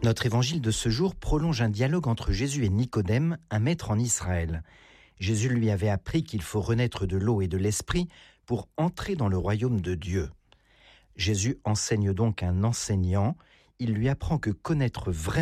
Notre évangile de ce jour prolonge un dialogue entre Jésus et Nicodème, un maître en Israël. Jésus lui avait appris qu'il faut renaître de l'eau et de l'esprit pour entrer dans le royaume de Dieu. Jésus enseigne donc un enseignant, il lui apprend que connaître vraiment